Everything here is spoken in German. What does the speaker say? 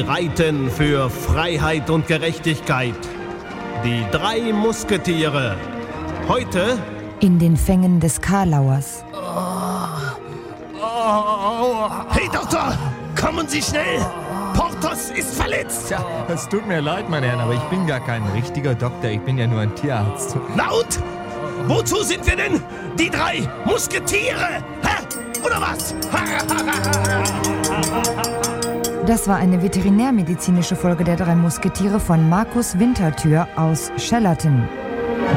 reiten für Freiheit und Gerechtigkeit. Die 3 Musketiere. Heute in den Fängen des Karlauers. Hey Doktor, kommen Sie schnell! Porthos ist verletzt! Tja, es tut mir leid, meine Herren, aber ich bin gar kein richtiger Doktor, ich bin ja nur ein Tierarzt. Na und? Wozu sind wir denn? Die 3 Musketiere! Hä? Oder was? Das war eine veterinärmedizinische Folge der 3 Musketiere von Markus Winterthur aus Schellerton.